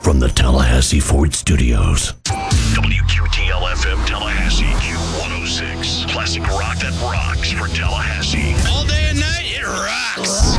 from the Tallahassee Ford Studios. WQTL-FM Tallahassee, Q106. Classic rock that rocks for Tallahassee. All day and night, it rocks.